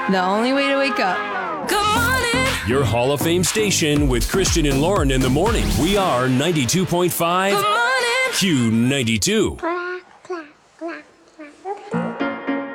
The only way to wake up. Good morning. Your Hall of Fame station with Christian and Lauren in the morning. We are 92.5 Good morning. Q92.